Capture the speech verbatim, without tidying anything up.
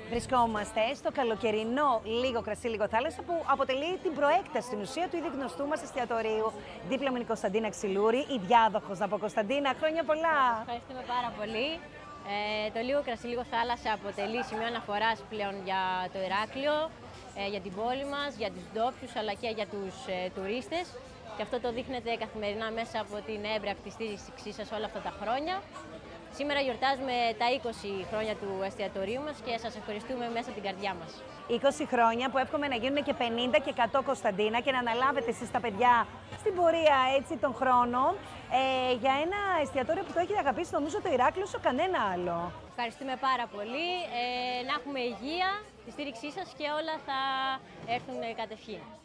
Βρισκόμαστε στο καλοκαιρινό Λίγο Κρασί, Λίγο Θάλασσα, που αποτελεί την προέκταση στην ουσία του ήδη γνωστού μας εστιατορίου. Δίπλα μου είναι η Κωνσταντίνα Ξυλούρη, η διάδοχος από Κωνσταντίνα. Χρόνια πολλά! Ευχαριστούμε πάρα πολύ. Ε, το Λίγο Κρασί, Λίγο Θάλασσα αποτελεί σημείο αναφοράς πλέον για το Ηράκλειο, ε, για την πόλη μας, για τους ντόπιους αλλά και για τους ε, τουρίστες. Και αυτό το δείχνετε καθημερινά μέσα από την έμπρακτη στήριξή σας όλα αυτά τα χρόνια. Σήμερα γιορτάζουμε τα είκοσι χρόνια του εστιατορίου μας και σας ευχαριστούμε μέσα από την καρδιά μας. είκοσι χρόνια που εύχομαι να γίνουν και πενήντα και εκατό, Κωνσταντίνα, και να αναλάβετε εσείς τα παιδιά στην πορεία έτσι των χρόνων ε, για ένα εστιατόριο που το έχει αγαπήσει νομίζω το Ηράκλειο όσο κανένα άλλο. Ευχαριστούμε πάρα πολύ. Ε, να έχουμε υγεία, τη στήριξή σας και όλα θα έρθουν κατευχήν.